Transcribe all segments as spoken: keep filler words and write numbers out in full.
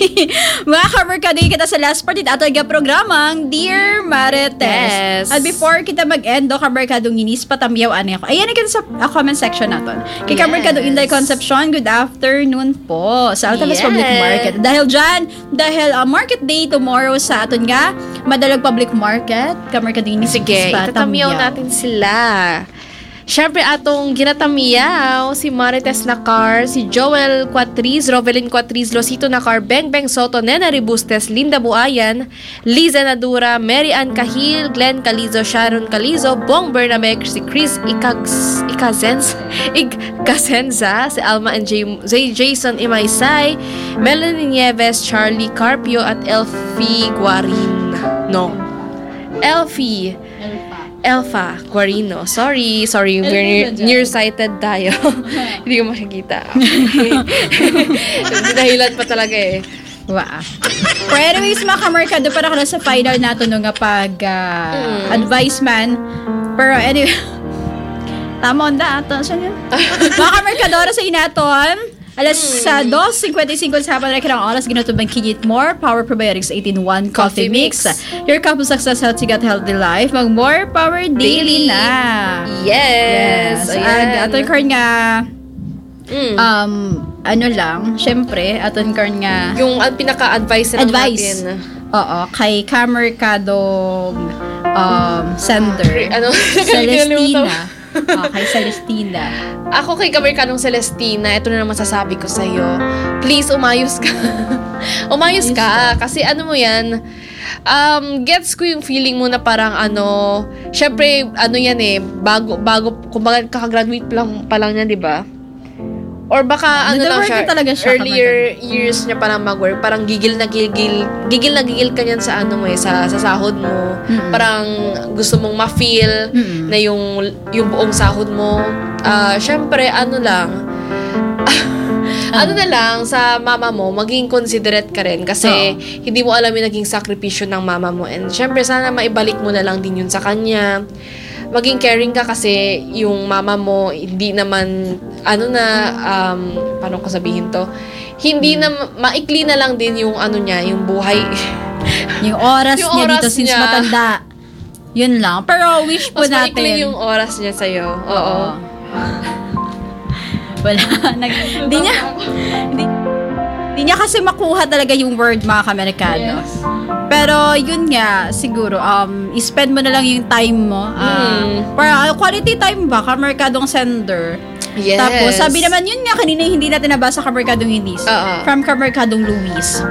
Mga kamerkado, kita sa last part ito nga programang Dear Marites. At before kita mag-end do, kamerkadong inis patamyaw ani ako. Ayan kita sa uh, comment section natin. Kay yes. Kamerkado Inday Concepcion, good afternoon po sa Altalas yes. Public Market. Dahil dyan, dahil uh, market day tomorrow sa aton nga Madalag Public Market, kamerkado inis sige, itatamyaw natin sila. Siyempre, atong ginatamiyaw, si Marites Nakar, si Joel Quatriz, Rovelyn Quatriz, Losito Nakar, Beng Beng Soto, Nena Ribustes, Linda Buayan, Liza Nadura, Mary Ann Cahil, Glenn Calizo, Sharon Calizo, Bong Bernabé, si Chris Ikags, Ikazenz, Ikazenza, si Alma and J- Jason Imaysay, Melanie Nieves, Charlie Carpio, at Elfie Guarin. No. Elfie. Elfa Guarino. Sorry, sorry. We're near, nearsighted tayo. Hindi ko makikita. Dahilan pa talaga eh. Wow. Pero anyways, mga kamerkado, para ka na sa final nato nung pag uh, mm. advice man. Pero anyway, tama onda ato. Saan yun? Mga kamerkado, sa inaton. Alas sa mm. dos fifty-five sa hapon na kirang oras, ginatubang Kinit More, Power Probiotics eighteen one Coffee, Coffee Mix. Mix. Your cup of success, healthy gut, healthy life. Mag More Power Daily, Daily na. Yes. yes. Ag, aton karn nga, mm. um, ano lang, syempre, aton karn nga, yung uh, pinaka-advice na advice. Natin. Oo, kay Kamerkadong um, sender. Ano? Celestina. Okay, Celestina. Ako kay Kamerkadong Celestina, ito na naman sasabi ko sa'yo. Please, umayos ka. umayos ka. Kasi ano mo yan, um, gets ko yung feeling mo na parang ano, syempre, ano yan eh, bago, bago, kumbaga kakagraduate pa lang, pa lang yan, di ba? Or baka ano lang siya, siya earlier years niya parang mag-work, parang gigil na gigil, gigil na gigil ka niyan sa ano mo eh, sa, sa sahod mo. Mm-hmm. Parang gusto mong ma-feel mm-hmm. na yung, yung buong sahod mo. Uh, syempre, ano lang, ano na lang, sa mama mo, maging considerate ka rin kasi oh. hindi mo alam yung naging sakripisyo ng mama mo. And syempre, sana maibalik mo na lang din yun sa kanya. Maging caring ka kasi yung mama mo hindi naman ano na um paano ko sabihin to, hindi na maikli na lang din yung ano niya, yung buhay, yung oras yung niya oras dito since niya. Matanda, yun lang, pero wish po mas natin maikli yung oras niya sa'yo. Oo, oo. Wala nag hindi niya hindi, hindi niya kasi makuha talaga yung word, mga Kamerkado. Yes. Pero yun nga, siguro, um, i-spend mo na lang yung time mo. Uh, mm. Para uh, quality time ba, Kamerkadong sender. Yes. Tapos, sabi naman yun nga, kanina hindi natin nabasa Kamerkadong Inis. Uh-uh. From Kamerkadong Luis.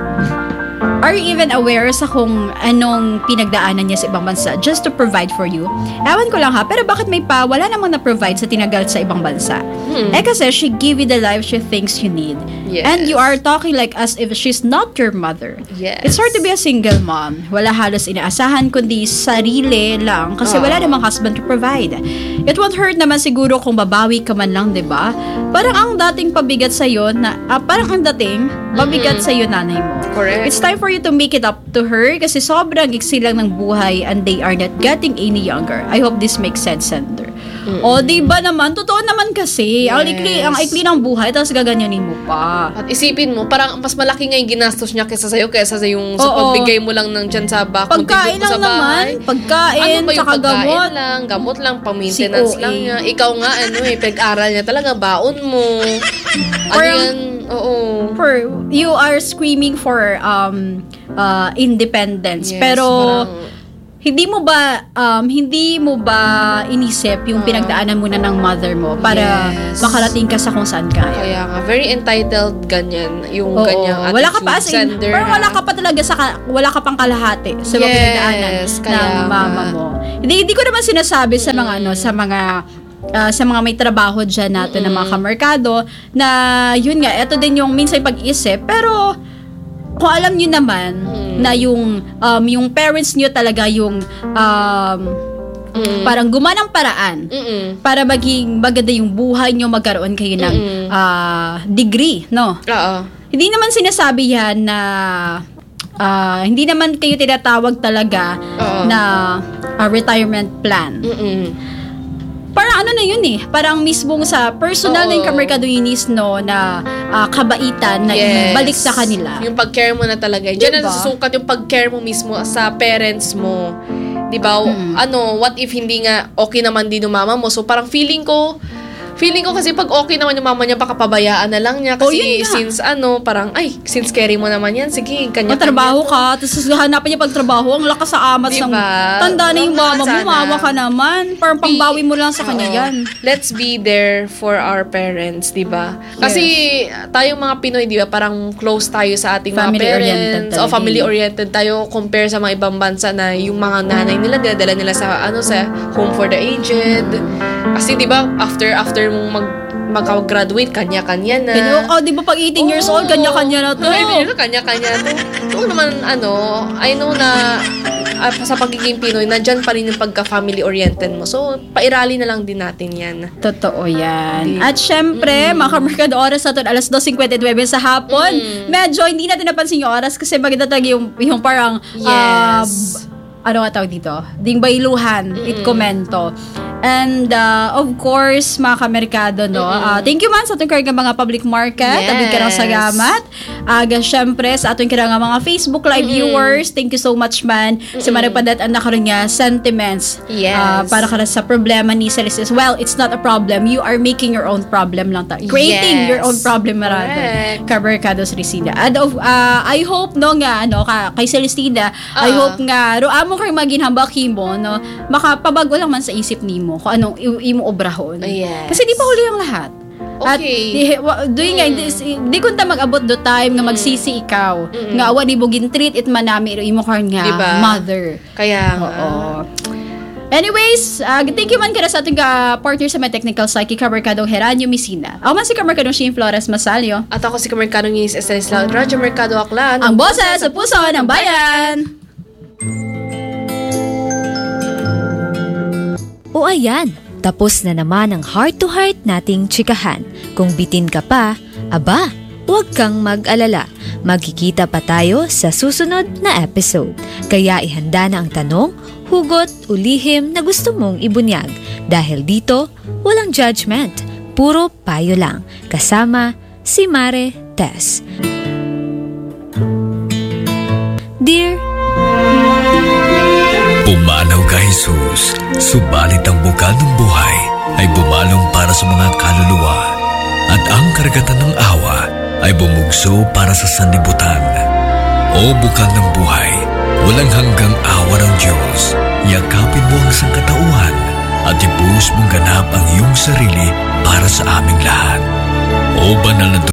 Are you even aware sa kung anong pinagdaanan niya sa ibang bansa just to provide for you? Ewan ko lang ha, pero bakit may pa, wala namang na-provide sa tinagal sa ibang bansa? Hmm. Eh kasi she give you the life she thinks you need. Yes. And you are talking like as if she's not your mother. Yes. It's hard to be a single mom. Wala halos inaasahan kundi sarili lang kasi oh. wala namang husband to provide. It won't hurt naman siguro kung babawi ka man lang, diba? Parang ang dating pabigat sa'yo na, uh, parang ang dating pabigat mm-hmm. sa'yo nanay mo. Correct. It's time for you to make it up to her kasi sobrang iksi lang ng buhay and they are not getting any younger. I hope this makes sense, Sender. Mm-hmm. O, diba naman? Totoo naman kasi. Yes. Ang ikli, ang ikli ng buhay tapos gaganyanin mo pa. At isipin mo, parang mas malaki nga yung ginastos niya kaysa sa'yo kaysa sa yung sa pagbigay mo lang ng dyan sa back. Pagkain lang naman. Pagkain, ano ba yung tsaka pagkain gamot? lang? Gamot lang, pang-maintenance lang niya. Ikaw nga, ano eh, pag-aral niya talaga, baon mo. Ano yan? Oo. For, you are screaming for um uh, independence. Yes, pero, parang, hindi mo ba um hindi mo ba inisip yung uh, pinagdaanan mo na ng mother mo para yes. makarating ka sa kung saan kaya? Kaya nga, very entitled ganyan yung Oo, ganyang attitude. Wala ka pa in, pero wala ka pa talaga sa wala ka pang kalahati sa yes, pinagdaanan ng mama mo. Hindi hindi ko naman sinasabi sa mga mm. ano sa mga Uh, sa mga may trabaho dyan natin mm-hmm. na mga kamerkado na yun nga, eto din yung minsan pag-isip, pero kung alam nyo naman mm-hmm. na yung um, yung parents nyo talaga yung um, mm-hmm. parang gumanang paraan mm-hmm. para maging maganda yung buhay nyo, magkaroon kayo ng mm-hmm. uh, degree, no? Oo. Hindi naman sinasabi yan na uh, hindi naman kayo tinatawag talaga Uh-oh. na uh, retirement plan. Mm-mm. parang ano na yun eh, parang mismong sa personal Oo. na yung kamerkadoyinis, no, na ah, kabaitan na Yes. balik sa kanila. Yung pag-care mo na talaga. Diyan Diba? na nasusukat yung pag-care mo mismo sa parents mo. Diba? Mm. Ano, what if hindi nga okay naman din yung mama mo? So, parang feeling ko, feeling ko kasi pag okay naman yung mama niya, baka pabayaan na lang niya. Oh, Kasi yun nga. since ano, parang, ay, since caring mo naman yan, sige, kanya-kanya. Magtrabaho ka, tapos hanapan niya pagtrabaho, ang lakas sa amat Diba? sa tanda na yung Oo nga, mama mo, sana. mawa ka naman. Parang pangbawi mo lang sa kanya Oo. yan. Let's be there for our parents, di ba? Kasi tayong mga Pinoy, di ba, parang close tayo sa ating mga Family-oriented parents. O talaga. family-oriented tayo compare sa mga ibang bansa na yung mga nanay nila, dinadala nila sa, ano, sa home for the aged. Kasi di ba, after, after mong mag mag-graduate, kanya-kanya na. Pero, oh, di ba pag eighteen years old, kanya-kanya na to. Oo, eighteen years old, kanya-kanya to. So, naman, ano, I know na uh, sa pagiging Pinoy, nandyan pa rin yung pagka-family-oriented mo. So, pairali na lang din natin yan. Totoo yan. Di- At syempre, mga kamerkado, oras natin, alas dos fifty-nine sa hapon. Mm. Medyo hindi natin napansin yung oras kasi maganda talaga yung, yung parang, ah, Yes. ano nga tawag dito? Ding bailuhan, it komento. And uh, of course, mga kamerkado, no? Uh, thank you man sa atong karga mga public market. Yes. Abig ka ng salamat. Aga, syempre, sa atong karga mga Facebook Live viewers. Thank you so much man. Sa marapadat ang nakaroon niya sentiments. Yes. Uh, para ka na sa problema ni Celestis. Well, it's not a problem. You are making your own problem lang. Ta- creating Yes. your own problem rather. Correct. Kamerkados Resina. And of, uh, I hope, no, nga, ano, ka, kay Celestina, I Oo. hope nga, ro amo kay maginhambaki mo, no, makapabago lang man sa isip nimo kung anong i- imo obrahon. Yes. Kasi di pa huli ang lahat. At Okay. di, wa- doy nga, di, di kunta mag-abot do time nga magsisi ikaw. Nga awa ni bugin treat it man nami imo karn nga Diba? mother. Kaya nga. Oo. Anyways, uh, thank you man kada sa ating ka partner sa may technical psyche, Kamerkadong Heranio Misina. Ako man si Kamerkadong Shane Flores Masalio. At ako si Kamerkano Nginis Estanislao at Radyo Mercado Aklan. Ang boses sa puso ng bayan! O ayan, tapos na naman ang heart-to-heart nating tsikahan. Kung bitin ka pa, aba, huwag kang mag-alala. Magkikita pa tayo sa susunod na episode. Kaya ihanda na ang tanong, hugot o lihim na gusto mong ibunyag. Dahil dito, walang judgment. Puro payo lang. Kasama si Mare Tess. Dear Pumanaw ka Jesus, subalit ang bukal ng buhay ay bumalong para sa mga kaluluwa at ang karagatan ng awa ay bumugso para sa sanlibutan. O bukal ng buhay, walang hanggang awa ng Diyos, yakapin mo ang sangkatauhan at ibuhos mong ganap ang iyong sarili para sa aming lahat. O banal na